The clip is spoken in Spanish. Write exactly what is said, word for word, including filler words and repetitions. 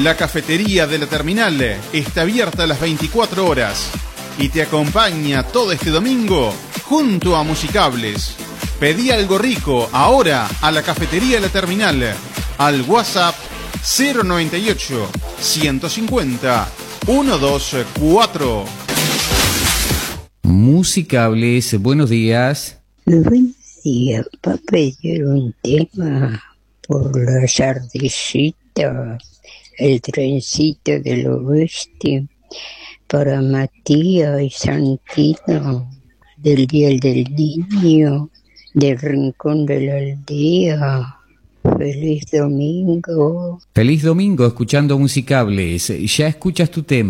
La cafetería de la terminal está abierta a las veinticuatro horas y te acompaña todo este domingo junto a Musicables. Pedí algo rico ahora a la cafetería de la terminal al WhatsApp cero noventa y ocho, ciento cincuenta, ciento veinticuatro. Musicables, buenos días. Buenos días, para pedir un tema por la tardecita, el trencito del oeste, para Matías y Santino, del Día del Niño, del Rincón de la Aldea. Feliz domingo. Feliz domingo escuchando Musicables. Ya escuchas tu tema.